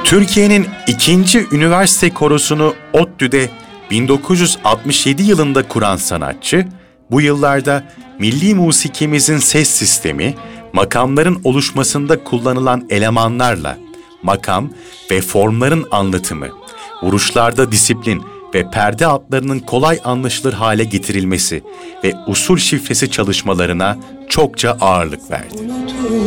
Türkiye'nin ikinci üniversite korosunu ODTÜ'de 1967 yılında kuran sanatçı, bu yıllarda milli musikimizin ses sistemi, makamların oluşmasında kullanılan elemanlarla, makam ve formların anlatımı, vuruşlarda disiplin ve perde altlarının kolay anlaşılır hale getirilmesi ve usul şifresi çalışmalarına çokça ağırlık verdi.